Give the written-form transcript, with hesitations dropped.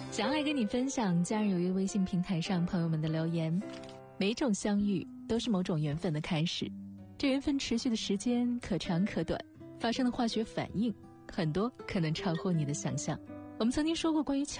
想要来跟你分享家人有约微信平台上朋友们的留言。每种相遇都是某种缘分的开始，这缘分持续的时间可长可短，发生的化学反应很多可能超乎你的想象。我们曾经说过关于